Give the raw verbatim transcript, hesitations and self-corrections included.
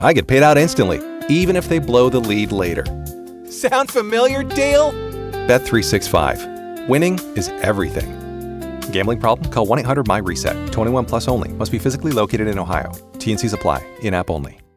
I get paid out instantly, even if they blow the lead later. Sound familiar, Dale? Bet three sixty-five. Winning is everything. Gambling problem? Call one eight hundred M Y RESET. twenty-one plus only. Must be physically located in Ohio. T N Cs apply. In-app only.